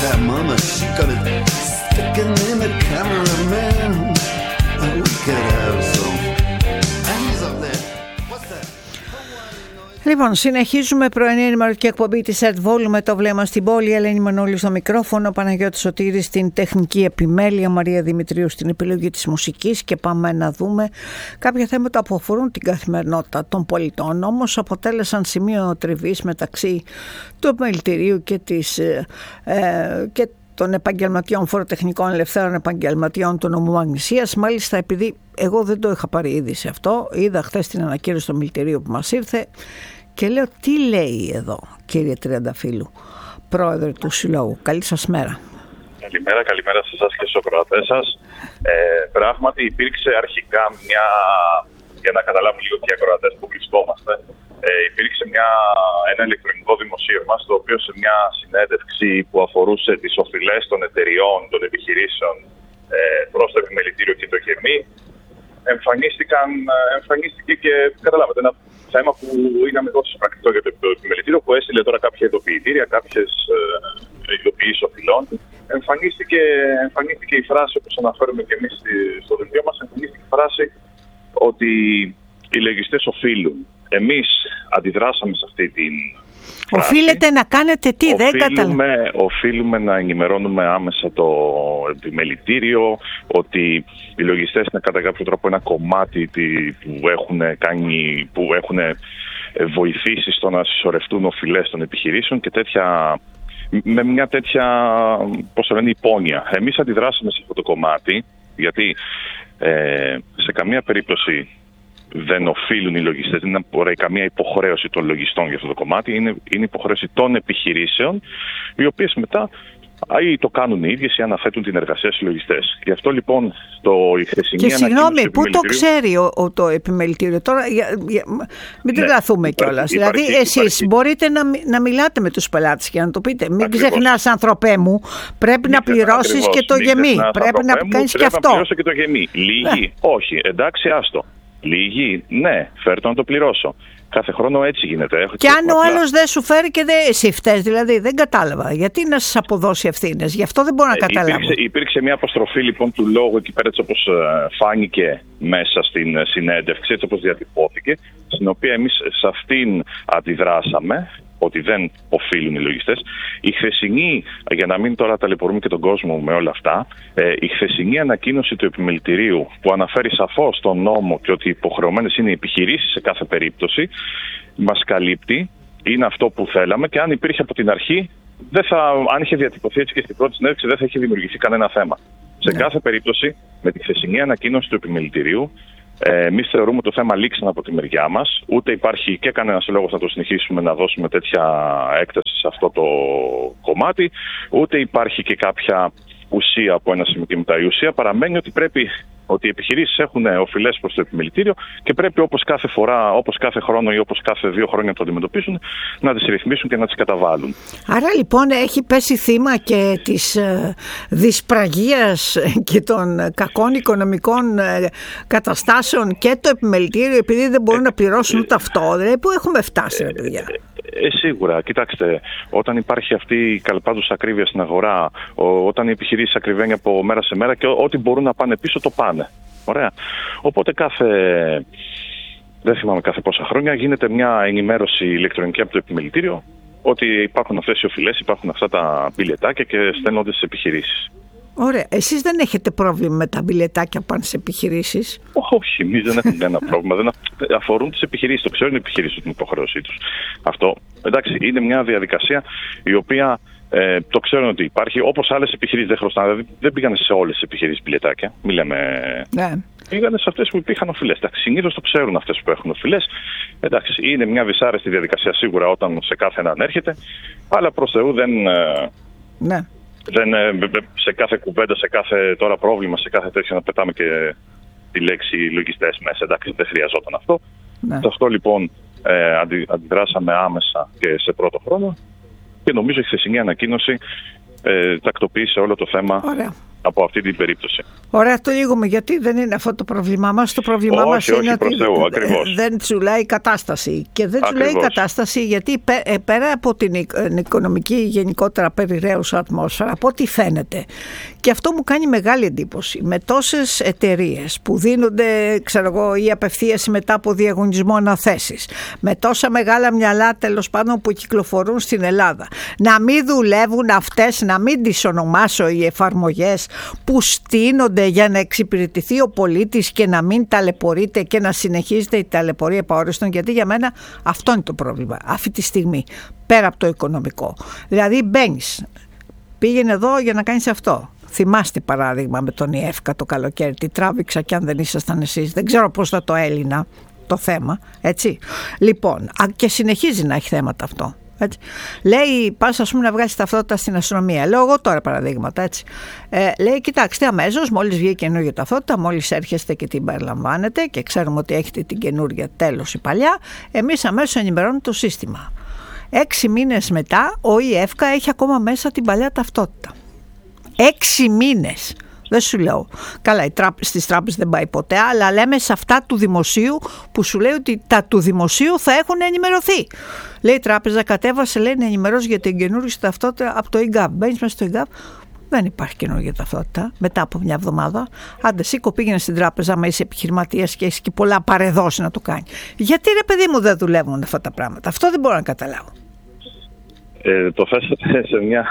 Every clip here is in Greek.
that mama, she got it sticking in the cameraman. We could have some. And he's up there. What's that? Λοιπόν, συνεχίζουμε πρωινή ενημερωτική εκπομπή της ΕΡΤ Βόλου με το βλέμμα στην πόλη. Ελένη Μανώλη στο μικρόφωνο, Παναγιώτης Σωτήρης στην τεχνική επιμέλεια, Μαρία Δημητρίου στην επιλογή της μουσικής, και πάμε να δούμε κάποια θέματα που αφορούν την καθημερινότητα των πολιτών. Όμως αποτέλεσαν σημείο τριβής μεταξύ του επιμελητηρίου και των επαγγελματιών, φοροτεχνικών ελευθέρων επαγγελματιών του νομού Μαγνησίας. Μάλιστα, επειδή εγώ δεν το είχα πάρει είδηση αυτό, είδα χθες την ανακοίνωση του επιμελητηρίου που μας ήρθε και λέω, τι λέει εδώ, κύριε Τριανταφύλου, πρόεδρε του Συλλόγου? Καλή σας μέρα. Καλημέρα σε εσάς και στους ακροατές σας. Πράγματι υπήρξε αρχικά για να καταλάβουν λίγο και οι ακροατές που βρισκόμαστε, υπήρξε ένα ηλεκτρονικό δημοσίευμα, στο οποίο σε μια συνέντευξη που αφορούσε τις οφειλές των εταιριών, των επιχειρήσεων προς το επιμελητήριο και το ΓΕΜΗ, εμφανίστηκε και καταλάβατε ένα θέμα που είναι αμοιβώς πρακτικό για το επιμελητήριο, που έστειλε τώρα κάποια ειδοποιητήρια, κάποιες ειδοποιήσεις οφειλών. Εμφανίστηκε η φράση, όπως αναφέρουμε και εμείς στο δελτίο μας, εμφανίστηκε η φράση ότι οι λογιστές οφείλουν. Εμείς αντιδράσαμε σε αυτή την φράση. Οφείλετε να κάνετε τι? Οφείλουμε να ενημερώνουμε άμεσα το επιμελητήριο ότι οι λογιστές είναι κατά κάποιο τρόπο ένα κομμάτι που έχουν βοηθήσει στο να συσσωρευτούν οφειλές των επιχειρήσεων και με μια τέτοια, πώς το λένε, υπόνοια. Εμείς αντιδράσαμε σε αυτό το κομμάτι, γιατί σε καμία περίπτωση δεν οφείλουν οι λογιστές, δεν είναι καμία υποχρέωση των λογιστών για αυτό το κομμάτι, είναι υποχρέωση των επιχειρήσεων, οι οποίες μετά ή το κάνουν οι ίδιες ή αναθέτουν την εργασία στους λογιστές. Γι' αυτό λοιπόν η χθεσινή ανακοίνωση. Και συγγνώμη, πού το ξέρει το επιμελητήριο τώρα, μην τρελαθούμε κιόλας. Δηλαδή, εσείς μπορείτε να μιλάτε με τους πελάτες και να το πείτε. Μην ξεχνάς, ανθρωπέ μου, πρέπει να πληρώσεις και το ΓΕΜΗ. Πρέπει να κάνεις και αυτό. Να πληρώσω και το ΓΕΜΗ. Λίγοι, όχι. Εντάξει, άστο. Λίγοι, ναι, φέρτο να το πληρώσω. Κάθε χρόνο έτσι γίνεται. Και αν ο άλλος δεν σου φέρει και εσύ φταίς, δηλαδή, δεν κατάλαβα. Γιατί να σας αποδώσει ευθύνες? Γι' αυτό δεν μπορώ να καταλάβω. Υπήρξε μια αποστροφή λοιπόν του λόγου εκεί πέρα, έτσι όπως φάνηκε μέσα στην συνέντευξη, έτσι όπως διατυπώθηκε, στην οποία εμείς σε αυτήν αντιδράσαμε, ότι δεν οφείλουν οι λογιστές. Η χθεσινή, για να μην τώρα ταλαιπωρούμε και τον κόσμο με όλα αυτά, η χθεσινή ανακοίνωση του επιμελητηρίου που αναφέρει σαφώς τον νόμο και ότι υποχρεωμένες είναι οι επιχειρήσεις σε κάθε περίπτωση, μας καλύπτει, είναι αυτό που θέλαμε, και αν υπήρχε από την αρχή, αν είχε διατυπωθεί έτσι και στην πρώτη συνέντευξη, δεν θα είχε δημιουργηθεί κανένα θέμα. Σε κάθε περίπτωση, με τη χθεσινή ανακοίνωση του επιμελητηρίου, εμείς θεωρούμε το θέμα λήξαν από τη μεριά μας. Ούτε υπάρχει και κανένας λόγος να το συνεχίσουμε να δώσουμε τέτοια έκταση σε αυτό το κομμάτι, ούτε υπάρχει και κάποια ουσία από ένα σημείο και μετά. Η ουσία παραμένει ότι οι επιχειρήσεις έχουν οφειλές προς το επιμελητήριο και πρέπει όπως κάθε φορά, όπως κάθε χρόνο ή όπως κάθε 2 χρόνια το αντιμετωπίσουν, να τις ρυθμίσουν και να τις καταβάλουν. Άρα λοιπόν έχει πέσει θύμα και της δυσπραγίας και των κακών οικονομικών καταστάσεων και το επιμελητήριο, επειδή δεν μπορούν να πληρώσουν ούτε αυτό? Δηλαδή, πού έχουμε φτάσει, ρε παιδιά? Σίγουρα. Κοιτάξτε, όταν υπάρχει αυτή η καλπάντουσα ακρίβεια στην αγορά, όταν οι επιχειρήσεις ακριβένει από μέρα σε μέρα και ό,τι μπορούν να πάνε πίσω το πάνε. Ωραία. Οπότε δεν θυμάμαι κάθε πόσα χρόνια, γίνεται μια ενημέρωση ηλεκτρονική από το επιμελητήριο ότι υπάρχουν αυτές οι οφειλές, υπάρχουν αυτά τα μπιλετάκια και στέλνονται στις επιχειρήσεις. Ωραία. Εσείς δεν έχετε πρόβλημα με τα μπιλετάκια πάνε σε επιχειρήσεις? Όχι, εμείς δεν έχουμε κανένα πρόβλημα. Δεν αφορούν τις επιχειρήσεις. Το ξέρουν οι επιχειρήσεις την υποχρέωσή τους. Αυτό, εντάξει, είναι μια διαδικασία η οποία το ξέρουν ότι υπάρχει. Όπως άλλες επιχειρήσεις δεν χρωστάνε. Δηλαδή, δεν πήγανε σε όλες τις επιχειρήσεις μπιλετάκια. Πήγανε σε αυτές που υπήρχαν οφειλές. Συνήθως το ξέρουν αυτές που έχουν οφειλές. Εντάξει, είναι μια δυσάρεστη διαδικασία σίγουρα όταν σε κάθε έναν έρχεται. Αλλά προς Θεού δεν. Σε κάθε κουβέντα, σε κάθε τώρα πρόβλημα, σε κάθε τέτοιο να πετάμε και τη λέξη λογιστές μέσα. Εντάξει, δεν χρειαζόταν αυτό. Σε αυτό λοιπόν αντιδράσαμε άμεσα και σε πρώτο χρόνο και νομίζω η χθεσινή ανακοίνωση τακτοποίησε όλο το θέμα από αυτή την περίπτωση. Ωραία, το λίγουμε, γιατί δεν είναι αυτό το πρόβλημά μας. Το πρόβλημά μας είναι ότι δεν τσουλάει η κατάσταση. Και δεν τσουλάει η κατάσταση γιατί πέρα από την οικονομική γενικότερα περιραίουσα ατμόσφαιρα, από ό,τι φαίνεται, και αυτό μου κάνει μεγάλη εντύπωση, με τόσες εταιρείες που δίνονται, ξέρω εγώ, ή απευθείας μετά από διαγωνισμό αναθέσεις, με τόσα μεγάλα μυαλά τέλος πάντων που κυκλοφορούν στην Ελλάδα, να μην δουλεύουν αυτές, να μην τις ονομάσω, οι εφαρμογές που στείνονται για να εξυπηρετηθεί ο πολίτης και να μην ταλαιπωρείται και να συνεχίζεται η ταλαιπωρία επαόριστον, γιατί για μένα αυτό είναι το πρόβλημα αυτή τη στιγμή, πέρα από το οικονομικό. Δηλαδή μπαίνεις, πήγαινε εδώ για να κάνεις αυτό. Θυμάστε παράδειγμα με τον ΙΕΦΚΑ το καλοκαίρι, τι τράβηξα κι αν δεν ήσασταν εσείς, δεν ξέρω πώς θα το έλυνα το θέμα, έτσι. Λοιπόν, και συνεχίζει να έχει θέματα αυτό. Έτσι. Λέει, πας ας πούμε να βγάλεις ταυτότητα στην αστυνομία. Λέω εγώ τώρα παραδείγματα, έτσι. Λέει, κοιτάξτε, αμέσως μόλις βγει καινούργια ταυτότητα, μόλις έρχεστε και την περιλαμβάνετε και ξέρουμε ότι έχετε την καινούργια, τέλος η παλιά, εμείς αμέσως ενημερώνουμε το σύστημα. 6 μήνες μετά ο ΙΕΦΚΑ έχει ακόμα μέσα την παλιά ταυτότητα. 6 μήνες. Δεν σου λέω. Καλά, στις τράπεζες δεν πάει ποτέ, αλλά λέμε σε αυτά του δημοσίου που σου λέει ότι τα του δημοσίου θα έχουν ενημερωθεί. Λέει η τράπεζα, κατέβασε, λέει, να ενημερώσει για την καινούργια ταυτότητα από το eGov. Μπαίνεις μέσα στο eGov, δεν υπάρχει καινούργια ταυτότητα μετά από μια εβδομάδα. Άντε, σήκω, πήγαινε στην τράπεζα, άμα είσαι επιχειρηματίας και έχεις και πολλά παρεδώσει να το κάνει. Γιατί ρε παιδί μου δεν δουλεύουν αυτά τα πράγματα? Αυτό δεν μπορώ να καταλάβω. Το θέσατε σε μια...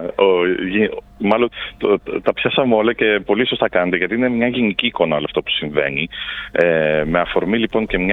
μάλλον τα πιάσαμε όλα και πολύ σωστά κάνετε, γιατί είναι μια γενική εικόνα όλο αυτό που συμβαίνει. Με αφορμή λοιπόν και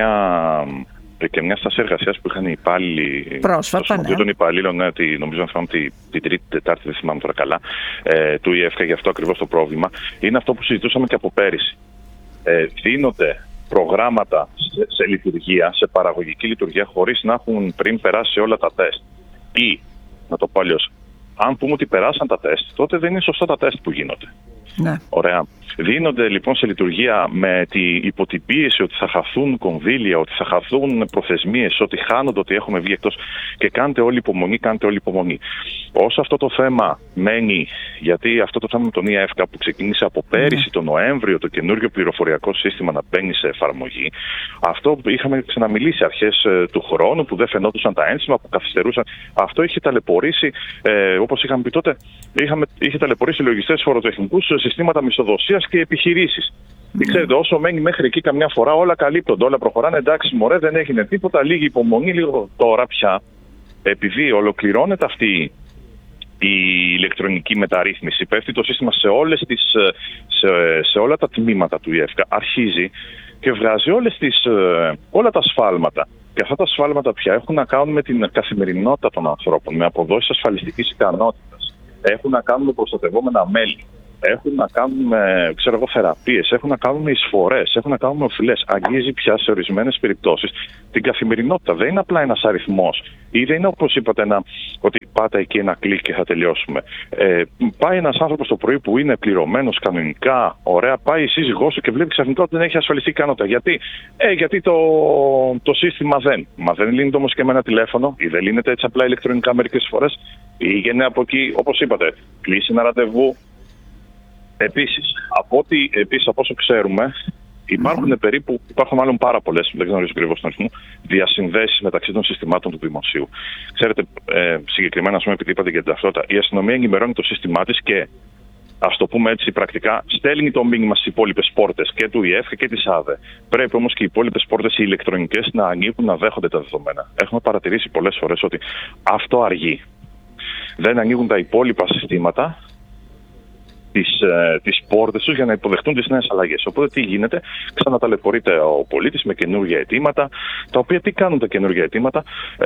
μια στάση εργασίας που είχαν οι υπάλληλοι πρόσφατα, ναι. Των υπαλλήλων, ναι, νομίζω να θυμάμαι την Τρίτη, Τετάρτη, δεν θυμάμαι τώρα καλά, του ΙΕΦΚΑ, για αυτό ακριβώς το πρόβλημα. Είναι αυτό που συζητούσαμε και από πέρυσι. Δίνονται προγράμματα σε λειτουργία, σε παραγωγική λειτουργία, χωρίς να έχουν πριν περάσει όλα τα τεστ. Ή, να το πω αλλιώς, αν πούμε ότι περάσαν τα τεστ, τότε δεν είναι σωστά τα τεστ που γίνονται. Ναι. Ωραία. Δίνονται λοιπόν σε λειτουργία με την υποτυπίεση ότι θα χαθούν κονδύλια, ότι θα χαθούν προθεσμίες, ότι χάνονται, ότι έχουμε βγει εκτός, και κάντε όλη υπομονή. Όσο αυτό το θέμα μένει, γιατί αυτό το θέμα με τον ΙΕΦΚΑ που ξεκίνησε από πέρυσι τον Νοέμβριο, το καινούριο πληροφοριακό σύστημα να μπαίνει σε εφαρμογή, αυτό είχαμε ξαναμιλήσει αρχές του χρόνου, που δεν φαινόντουσαν τα ένσημα, που καθυστερούσαν. Αυτό είχε ταλαιπωρήσει, όπως είχαμε πει τότε, είχε ταλαιπωρήσει λογιστές, φοροτεχνικούς, συστήματα μισθοδοσίας και επιχειρήσεις. Ξέρετε, όσο μένει μέχρι εκεί, καμιά φορά όλα καλύπτονται, όλα προχωράνε. Εντάξει, μωρέ, δεν έγινε τίποτα. Λίγη υπομονή, λίγο τώρα πια. Επειδή ολοκληρώνεται αυτή η ηλεκτρονική μεταρρύθμιση, πέφτει το σύστημα σε όλα τα τμήματα του ΙΕΦΚΑ, αρχίζει και βγάζει όλα τα σφάλματα. Και αυτά τα σφάλματα πια έχουν να κάνουν με την καθημερινότητα των ανθρώπων, με αποδόσεις ασφαλιστικής ικανότητας. Έχουν να κάνουν με προστατευόμενα μέλη. Έχουν να κάνουν με θεραπείες, έχουν να κάνουν με εισφορές, έχουν να κάνουν με οφειλές. Αγγίζει πια σε ορισμένες περιπτώσεις την καθημερινότητα. Δεν είναι απλά ένας αριθμός ή δεν είναι, όπως είπατε, ότι πάτε εκεί ένα κλικ και θα τελειώσουμε. Πάει ένας άνθρωπος το πρωί που είναι πληρωμένος κανονικά, ωραία, πάει η σύζυγός του και βλέπει ξαφνικά ότι δεν έχει ασφαλιστική ικανότητα. Γιατί το σύστημα δεν. Μα δεν λύνεται όμως και με ένα τηλέφωνο, ή δεν λύνεται έτσι απλά ηλεκτρονικά μερικές φορές, ή γίνεται από εκεί, όπως είπατε, κλείσει ένα ραντεβού. Επίσης, από όσο ξέρουμε, υπάρχουν μάλλον πάρα πολλές, δεν γνωρίζω ακριβώς τον αριθμό, διασυνδέσεις μεταξύ των συστημάτων του δημοσίου. Ξέρετε, συγκεκριμένα, ας πούμε, επειδή είπατε για την ταυτότητα, η αστυνομία ενημερώνει το σύστημά της και, ας το πούμε έτσι πρακτικά, στέλνει το μήνυμα στις υπόλοιπες πόρτες και του ΙΕΦΚΑ και της ΑΔΕ. Πρέπει όμως και οι υπόλοιπες πόρτες, οι ηλεκτρονικές, να ανοίγουν, να δέχονται τα δεδομένα. Έχουμε παρατηρήσει πολλές φορές ότι αυτό αργεί. Δεν ανοίγουν τα υπόλοιπα συστήματα, τις πόρτες τους, για να υποδεχτούν τις νέες αλλαγές. Οπότε τι γίνεται? Ξαναταλαιπωρείται ο πολίτης με καινούργια αιτήματα, τα οποία τι κάνουν τα καινούργια αιτήματα?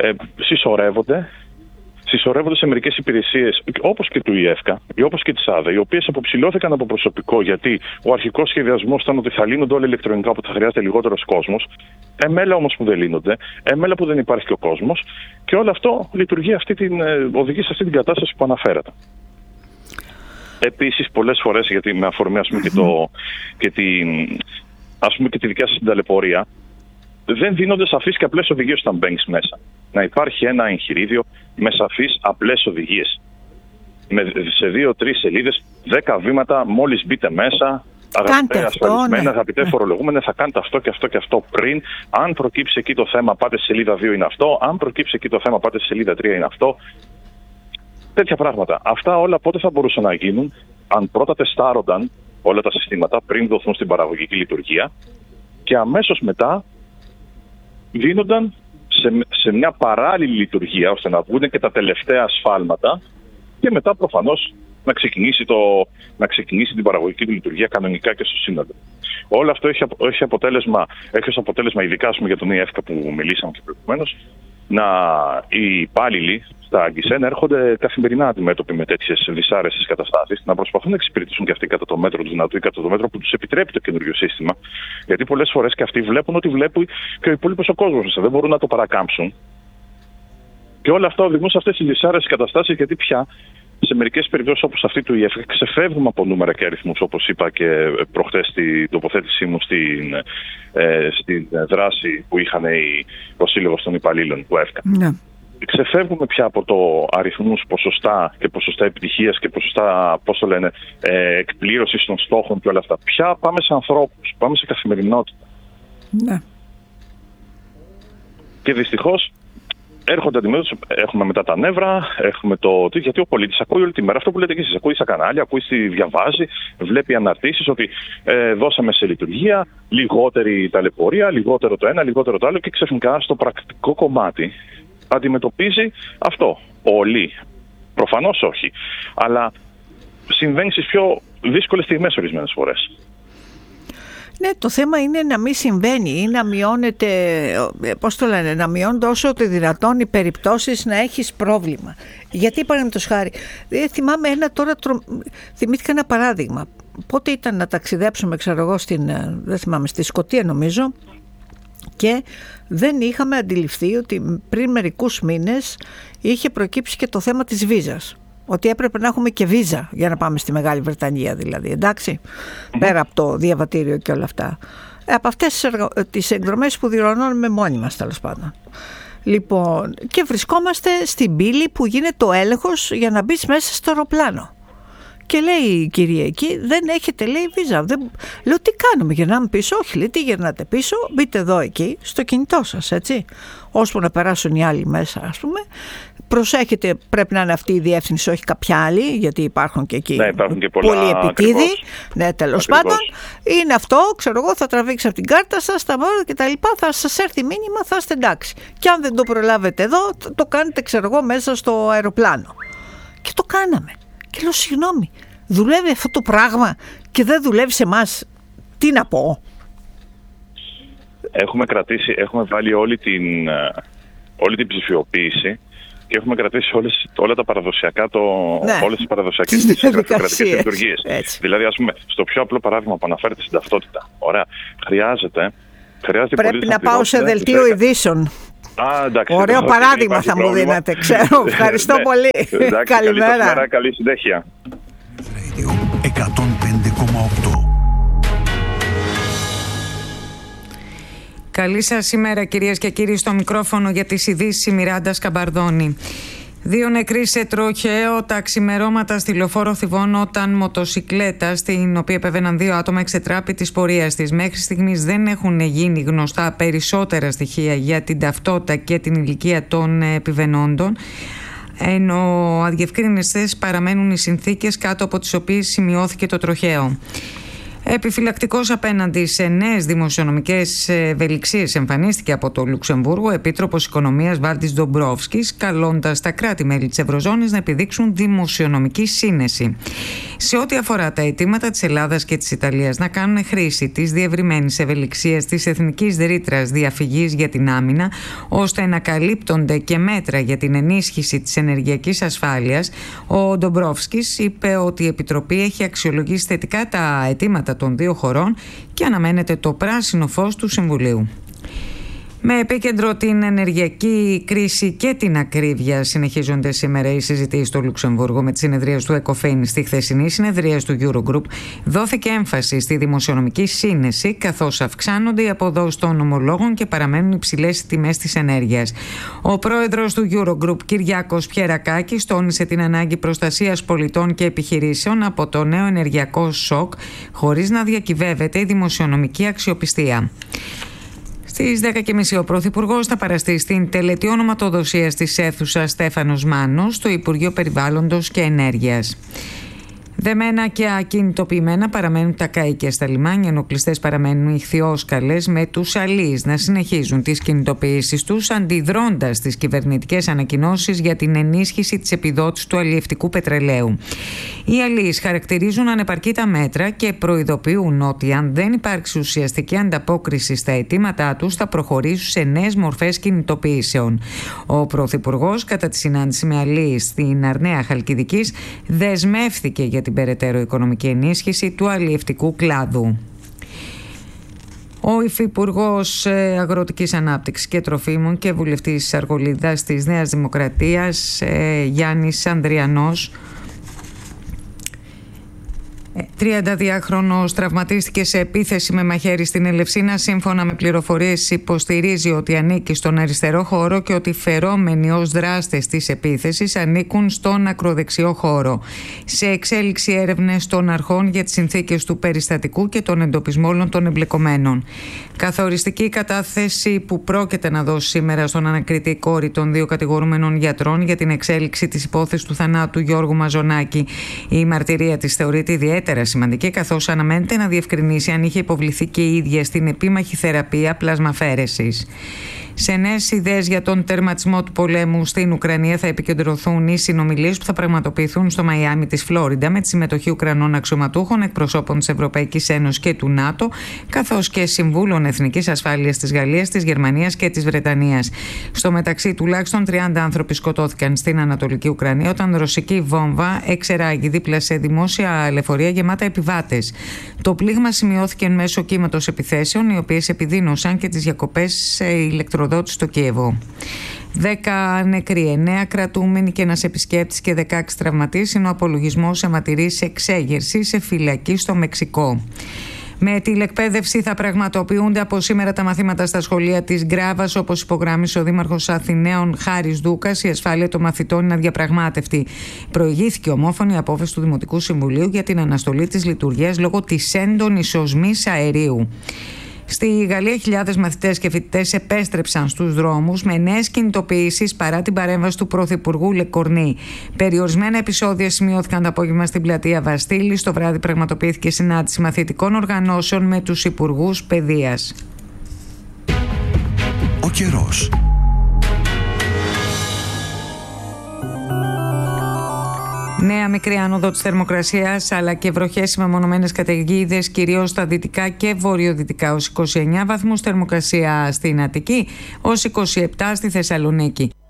Συσσωρεύονται σε μερικές υπηρεσίες, όπως και του ΙΕΦΚΑ ή όπως και της ΑΔΕ, οι οποίες αποψηλώθηκαν από προσωπικό, γιατί ο αρχικός σχεδιασμός ήταν ότι θα λύνονται όλα ηλεκτρονικά, που θα χρειάζεται λιγότερος κόσμος. Εμέλα όμως που δεν λύνονται, εμέλα που δεν υπάρχει και ο κόσμος, και όλο αυτό οδηγεί σε αυτή την κατάσταση που αναφέρατε. Επίσης, πολλές φορές, γιατί με αφορμή και τη δικιά σας την ταλαιπωρία, δεν δίνονται σαφείς και απλές οδηγίες όταν μπαίνεις μέσα. Να υπάρχει ένα εγχειρίδιο με σαφείς απλές οδηγίες. Σε 2-3 σελίδες, 10 βήματα μόλις μπείτε μέσα. Αγαπητέ ασφαλισμένα, αγαπητέ φορολογούμενε, θα κάνετε αυτό και αυτό και αυτό πριν. Αν προκύψει εκεί το θέμα, πάτε στη σελίδα 2, είναι αυτό. Αν προκύψει εκεί το θέμα, πάτε στη σελίδα 3, είναι αυτό. Τέτοια πράγματα. Αυτά όλα πότε θα μπορούσαν να γίνουν, αν πρώτα τεστάρονταν όλα τα συστήματα πριν δοθούν στην παραγωγική λειτουργία και αμέσως μετά δίνονταν σε μια παράλληλη λειτουργία, ώστε να βγουν και τα τελευταία ασφάλματα και μετά προφανώς να ξεκινήσει την παραγωγική λειτουργία κανονικά και στο σύνολο. Όλο αυτό έχει ως αποτέλεσμα, ειδικά για τον ΙΕΦΚΑ που μιλήσαμε και προηγουμένως, οι υπάλληλοι στα γκισέν έρχονται καθημερινά αντιμέτωποι με τέτοιες δυσάρεστες καταστάσεις, να προσπαθούν να εξυπηρετήσουν και αυτοί κατά το μέτρο του δυνατού ή κατά το μέτρο που τους επιτρέπει το καινούριο σύστημα. Γιατί πολλές φορές και αυτοί βλέπουν ότι βλέπει και ο υπόλοιπος ο κόσμος, δεν μπορούν να το παρακάμψουν. Και όλα αυτά οδηγούν σε αυτές τις δυσάρεστες καταστάσεις, γιατί πια σε μερικές περιπτώσεις όπως αυτή του ΙΕΦ ξεφεύγουμε από νούμερα και αριθμούς, όπως είπα και προχτές στην τοποθέτησή μου στην δράση που είχαν ο Σύλλογος των Υπαλλήλων του ΕΦΚΑ. Ναι. Ξεφεύγουμε πια από το αριθμούς, ποσοστά και ποσοστά επιτυχίας και ποσοστά, εκπλήρωσης των στόχων και όλα αυτά. Πια πάμε σε ανθρώπους, πάμε σε καθημερινότητα. Ναι. Και δυστυχώς έρχονται αντιμέτωποι, έχουμε μετά τα νεύρα, έχουμε γιατί ο πολίτης ακούει όλη τη μέρα αυτό που λέτε και εσείς. Ακούει στα κανάλια, ακούει, διαβάζει, βλέπει αναρτήσεις ότι δώσαμε σε λειτουργία, λιγότερη ταλαιπωρία, λιγότερο το ένα, λιγότερο το άλλο, και ξαφνικά στο πρακτικό κομμάτι αντιμετωπίζει αυτό. Όλοι. Προφανώς όχι. Αλλά συμβαίνει στις πιο δύσκολες στιγμές ορισμένες φορές. Ναι, το θέμα είναι να μην συμβαίνει ή να μειώνεται, να μειώνονται όσο το δυνατόν οι περιπτώσεις να έχεις πρόβλημα. Γιατί παραδείγματος χάρη, θυμάμαι θυμήθηκα ένα παράδειγμα. Πότε ήταν να ταξιδέψουμε, δεν θυμάμαι, στη Σκωτία νομίζω, και δεν είχαμε αντιληφθεί ότι πριν μερικούς μήνες είχε προκύψει και το θέμα της βίζας. Ότι έπρεπε να έχουμε και βίζα για να πάμε στη Μεγάλη Βρετανία, δηλαδή, εντάξει, πέρα από το διαβατήριο και όλα αυτά. Από αυτές τις εκδρομές που διοργανώνουμε μόνοι μας, τέλος πάντων. Λοιπόν, και βρισκόμαστε στην πύλη που γίνεται ο έλεγχος για να μπεις μέσα στο αεροπλάνο. Και λέει η κυρία εκεί, δεν έχετε, λέει, βίζα. Λέω, τι κάνουμε, γυρνάμε πίσω? Όχι, λέει, τι γυρνάτε πίσω? Μπείτε εδώ εκεί, στο κινητό σας, έτσι, ώσπου να περάσουν οι άλλοι μέσα, ας πούμε. Προσέχετε, πρέπει να είναι αυτή η διεύθυνση, όχι κάποια άλλη, γιατί υπάρχουν και εκεί πολλοί επιτίδοι. Ναι, τέλος πάντων, είναι αυτό, ξέρω εγώ, θα τραβήξει από την κάρτα σας, τα μόρια και τα λοιπά, θα σας έρθει μήνυμα, θα είστε εντάξει. Και αν δεν το προλάβετε εδώ, το κάνετε, ξέρω εγώ, μέσα στο αεροπλάνο. Και το κάναμε. Και λέω, συγγνώμη, δουλεύει αυτό το πράγμα και δεν δουλεύει σε εμάς? Τι να πω? Έχουμε βάλει όλη την ψηφιοποίηση και έχουμε κρατήσει όλα τα παραδοσιακά, όλες τις παραδοσιακές γραφειοκρατικές λειτουργίες. Δηλαδή, ας πούμε, στο πιο απλό παράδειγμα που αναφέρεται στην ταυτότητα. Ωραία. Πρέπει να πάω σε δελτίο ειδήσεων. Ωραίο παράδειγμα θα μου δίνατε, ξέρω. Ευχαριστώ πολύ. Καλημέρα. Καλή συνέχεια. 105,8. Καλή σας ημέρα, κυρίες και κύριοι. Στο μικρόφωνο για τις ειδήσεις η Μιράντα Σκαμπαρδόνη. 2 νεκροί σε τροχαίο τα ξημερώματα στη λεωφόρο Θηβών, όταν μοτοσικλέτα, στην οποία επέβαιναν 2 άτομα, εξετράπη της πορείας της. Μέχρι στιγμής δεν έχουν γίνει γνωστά περισσότερα στοιχεία για την ταυτότητα και την ηλικία των επιβαινόντων, ενώ αδιευκρίνιστες παραμένουν οι συνθήκες κάτω από τις οποίες σημειώθηκε το τροχαίο. Επιφυλακτικός απέναντι σε νέες δημοσιονομικές ευελιξίες εμφανίστηκε από το Λουξεμβούργο ο Επίτροπος Οικονομίας Βάλτις Ντομπρόφσκης, καλώντας τα κράτη-μέλη της Ευρωζώνης να επιδείξουν δημοσιονομική σύνεση. Σε ό,τι αφορά τα αιτήματα της Ελλάδας και της Ιταλίας να κάνουν χρήση της διευρυμένης ευελιξίας της Εθνικής Ρήτρας Διαφυγής για την άμυνα, ώστε να καλύπτονται και μέτρα για την ενίσχυση της ενεργειακής ασφάλειας, ο Ντομπρόφσκης είπε ότι η Επιτροπή έχει αξιολογήσει θετικά τα αιτήματα των 2 χωρών και αναμένεται το πράσινο φως του Συμβουλίου. Με επίκεντρο την ενεργειακή κρίση και την ακρίβεια, συνεχίζονται σήμερα οι συζητήσεις στο Λουξεμβούργο. Με τις συνεδρίες του ECOFIN στη χθεσινή συνεδρία του Eurogroup δόθηκε έμφαση στη δημοσιονομική σύνεση, καθώς αυξάνονται οι αποδόσεις των ομολόγων και παραμένουν υψηλές οι τιμές της ενέργειας. Ο πρόεδρος του Eurogroup, Κυριάκος Πιερακάκης, τόνισε την ανάγκη προστασίας πολιτών και επιχειρήσεων από το νέο ενεργειακό σοκ, χωρίς να διακυβεύεται η δημοσιονομική αξιοπιστία. Στις 10.30 ο Πρωθυπουργός θα παραστεί στην τελετή ονοματοδοσίας της αίθουσας Στέφανος Μάνος στο Υπουργείο Περιβάλλοντος και Ενέργειας. Δεμένα και ακινητοποιημένα παραμένουν τα καΐκια στα λιμάνια, ενώ κλειστές παραμένουν οι ιχθυόσκαλες, με τους αλείς να συνεχίζουν τις κινητοποιήσεις τους, αντιδρώντας στις κυβερνητικές ανακοινώσεις για την ενίσχυση της επιδότησης του αλλιευτικού πετρελαίου. Οι αλείς χαρακτηρίζουν ανεπαρκή τα μέτρα και προειδοποιούν ότι αν δεν υπάρξει ουσιαστική ανταπόκριση στα αιτήματά τους, θα προχωρήσουν σε νέες μορφές κινητοποιήσεων. Ο Πρωθυπουργός, κατά τη συνάντηση με αλείς στην Αρναία Χαλκιδικής, δεσμεύθηκε για την περαιτέρω οικονομική ενίσχυση του αλλιευτικού κλάδου. Ο Υφυπουργός Αγροτικής Ανάπτυξης και Τροφίμων και βουλευτής Αργολίδας της Νέας Δημοκρατίας, Γιάννης Ανδριανός, 32χρονος, τραυματίστηκε σε επίθεση με μαχαίρι στην Ελευσίνα. Σύμφωνα με πληροφορίες, υποστηρίζει ότι ανήκει στον αριστερό χώρο και ότι οι φερόμενοι ως δράστες της επίθεσης ανήκουν στον ακροδεξιό χώρο. Σε εξέλιξη έρευνες των αρχών για τις συνθήκες του περιστατικού και τον εντοπισμό όλων των εμπλεκομένων. Καθοριστική κατάθεση που πρόκειται να δώσει σήμερα στον ανακριτή κόρη των δύο κατηγορούμενων γιατρών για την εξέλιξη της υπόθεσης του θανάτου Γιώργου Μαζονάκη. Η μαρτυρία της θεωρείται ιδιαίτερα σημαντική, καθώς αναμένεται να διευκρινίσει αν είχε υποβληθεί και η ίδια στην επίμαχη θεραπεία πλασμαφαίρεσης. Σε νέες ιδέες για τον τερματισμό του πολέμου στην Ουκρανία θα επικεντρωθούν οι συνομιλίες που θα πραγματοποιηθούν στο Μαϊάμι της Φλόριντα με τη συμμετοχή Ουκρανών αξιωματούχων, εκπροσώπων της Ευρωπαϊκής Ένωσης και του ΝΑΤΟ, καθώς και συμβούλων εθνικής ασφάλειας της Γαλλίας, της Γερμανίας και της Βρετανίας. Στο μεταξύ, τουλάχιστον 30 άνθρωποι σκοτώθηκαν στην Ανατολική Ουκρανία όταν ρωσική βόμβα εξεράγει δίπλα σε δημόσια λεωφορεία γεμάτα επιβάτες. Το πλήγμα σημειώθηκε μέσω κύματος επιθέσεων, οι οποίες επιδίνωσαν και τις διακοπές ηλεκτροδότησης στο Κίεβο. 10 νεκροί, 9 κρατούμενοι και ένας επισκέπτης και 16 τραυματίες είναι ο απολογισμός αιματηρής εξέγερσης σε φυλακή στο Μεξικό. Με τηλεκπαίδευση θα πραγματοποιούνται από σήμερα τα μαθήματα στα σχολεία της Γκράβας, όπως υπογράμμισε ο Δήμαρχος Αθηναίων Χάρης Δούκας. Η ασφάλεια των μαθητών είναι αδιαπραγμάτευτη. Προηγήθηκε ομόφωνη απόφαση του Δημοτικού Συμβουλίου για την αναστολή της λειτουργίας λόγω της έντονης οσμής αερίου. Στη Γαλλία, χιλιάδες μαθητές και φοιτητές επέστρεψαν στους δρόμους με νέες κινητοποιήσεις παρά την παρέμβαση του Πρωθυπουργού Λεκορνή. Περιορισμένα επεισόδια σημειώθηκαν το απόγευμα στην πλατεία Βαστίλη. Στο βράδυ πραγματοποιήθηκε συνάντηση μαθητικών οργανώσεων με τους υπουργούς παιδείας. Ο καιρός. Νέα μικρή άνοδο της θερμοκρασίας, αλλά και βροχές με μεμονωμένες καταιγίδες, κυρίως στα δυτικά και βορειοδυτικά, ως 29 βαθμούς θερμοκρασία στην Αττική, ως 27 στη Θεσσαλονίκη.